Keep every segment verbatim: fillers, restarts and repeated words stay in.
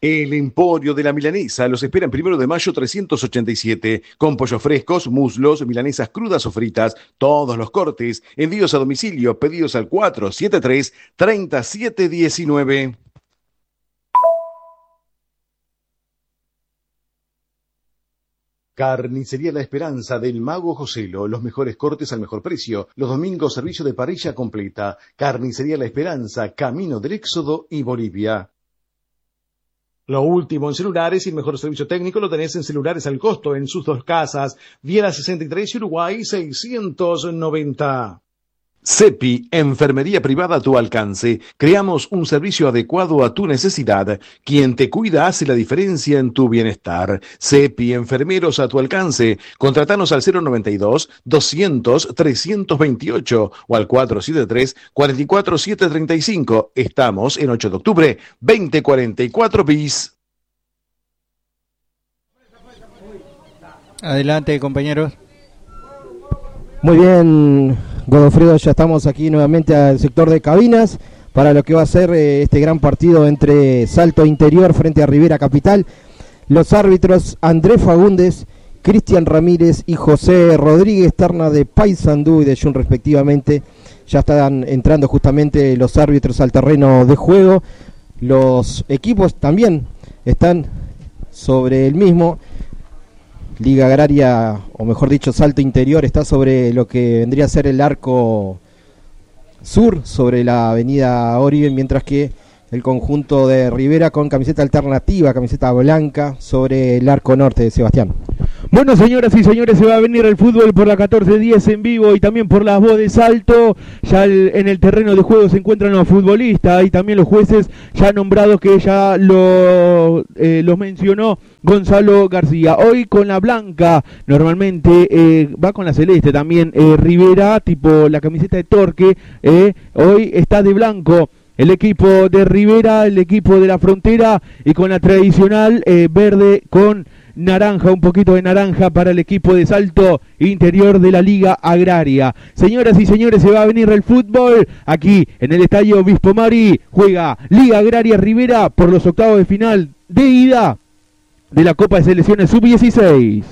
El Emporio de la Milanesa los espera en Primero de Mayo trescientos ochenta y siete, con pollos frescos, muslos, milanesas crudas o fritas, todos los cortes, envíos a domicilio, pedidos al cuatro siete tres, tres siete uno nueve. Carnicería La Esperanza del Mago Joselo, los mejores cortes al mejor precio, los domingos servicio de parrilla completa. Carnicería La Esperanza, Camino del Éxodo y Bolivia. Lo último en celulares y el mejor servicio técnico lo tenés en Celulares al Costo, en sus dos casas, Viera sesenta y tres y Uruguay seiscientos noventa. CEPI, enfermería privada a tu alcance. Creamos un servicio adecuado a tu necesidad. Quien te cuida hace la diferencia en tu bienestar. CEPI, enfermeros a tu alcance. Contratanos al cero noventa y dos, doscientos, trescientos veintiocho o al cuatro siete tres, cuatro cuatro siete tres cinco. Estamos en ocho de octubre, veinte cuarenta y cuatro bis. Adelante, compañeros. Muy bien, Godofredo, ya estamos aquí nuevamente al sector de cabinas para lo que va a ser eh, este gran partido entre Salto Interior frente a Rivera Capital. Los árbitros Andrés Fagundes, Cristian Ramírez y José Rodríguez, terna de Paysandú y de Jun respectivamente. Ya están entrando justamente los árbitros al terreno de juego. Los equipos también están sobre el mismo. Liga Agraria, o mejor dicho, Salto Interior, está sobre lo que vendría a ser el arco sur, sobre la avenida Oribe, mientras que el conjunto de Rivera con camiseta alternativa, camiseta blanca, sobre el arco norte de Sebastián. Bueno, señoras y señores, se va a venir el fútbol por la catorce diez en vivo y también por las voz de Salto. Ya el, en el terreno de juego se encuentran los futbolistas y también los jueces ya nombrados, que ya lo, eh, los mencionó Gonzalo García. Hoy con la blanca, normalmente eh, va con la celeste también eh, Rivera, tipo la camiseta de Torque. Eh, hoy está de blanco el equipo de Rivera, el equipo de la Frontera, y con la tradicional eh, verde con naranja, un poquito de naranja para el equipo de Salto Interior de la Liga Agraria. Señoras y señores, se va a venir el fútbol aquí en el estadio Obispo Mari. Juega Liga Agraria Rivera por los octavos de final de ida de la Copa de Selecciones sub dieciséis.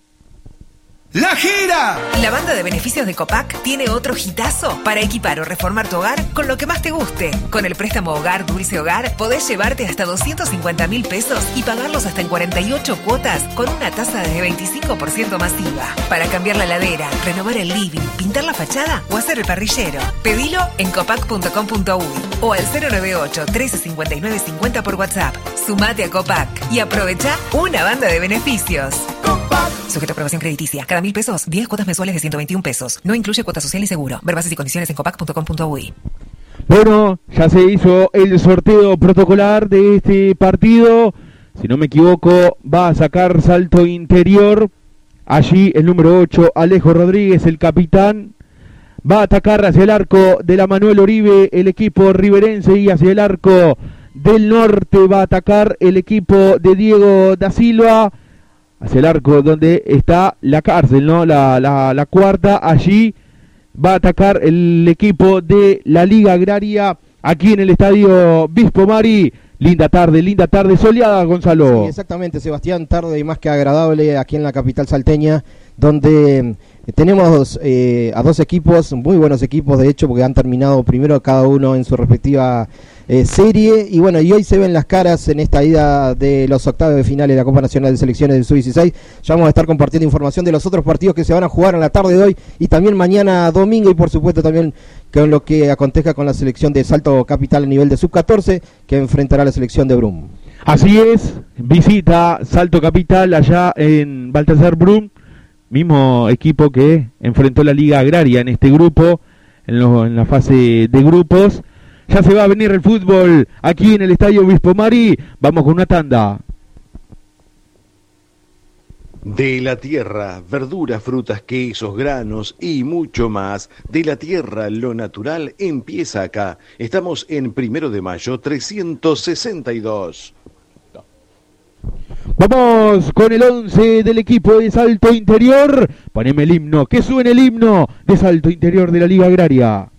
¡La Gira! La banda de beneficios de Copac tiene otro hitazo para equipar o reformar tu hogar con lo que más te guste. Con el préstamo Hogar Dulce Hogar podés llevarte hasta doscientos cincuenta mil pesos y pagarlos hasta en cuarenta y ocho cuotas con una tasa de veinticinco por ciento masiva. Para cambiar la heladera, renovar el living, pintar la fachada o hacer el parrillero. Pedilo en copac punto com punto uy o al cero nueve ocho, trece cincuenta y nueve cincuenta por WhatsApp. Sumate a Copac y aprovecha una banda de beneficios. Copac. Sujeto a aprobación crediticia. Cada mil pesos, diez cuotas mensuales de ciento veintiún pesos. No incluye cuota social y seguro. Ver bases y condiciones en copac punto com punto uy. Bueno, ya se hizo el sorteo protocolar de este partido. Si no me equivoco, va a sacar Salto Interior. Allí el número ocho, Alejo Rodríguez, el capitán. Va a atacar hacia el arco de la Manuel Oribe, el equipo riverense, y hacia el arco del norte va a atacar el equipo de Diego da Silva. Hacia el arco donde está la cárcel, ¿no? La, la, la cuarta, allí va a atacar el equipo de la Liga Agraria, aquí en el estadio Obispo Mari. Linda tarde, linda tarde soleada, Gonzalo. Sí, exactamente, Sebastián, tarde más que agradable aquí en la capital salteña, donde tenemos eh, a dos equipos, muy buenos equipos de hecho, porque han terminado primero cada uno en su respectiva eh, serie, y bueno, y hoy se ven las caras en esta ida de los octavos de finales de la Copa Nacional de Selecciones del sub dieciséis. Ya vamos a estar compartiendo información de los otros partidos que se van a jugar en la tarde de hoy y también mañana domingo, y por supuesto también con lo que acontezca con la selección de Salto Capital a nivel de sub catorce, que enfrentará a la selección de Brum. Así es, visita Salto Capital allá en Baltasar Brum, mismo equipo que enfrentó la Liga Agraria en este grupo, en, lo, en la fase de grupos. Ya se va a venir el fútbol aquí en el estadio Obispo Mari. Vamos con una tanda. De la tierra, verduras, frutas, quesos, granos y mucho más. De la tierra, lo natural empieza acá. Estamos en Primero de Mayo trescientos sesenta y dos. Vamos con el once del equipo de Salto Interior. Poneme el himno, que suene el himno de Salto Interior de la Liga Agraria.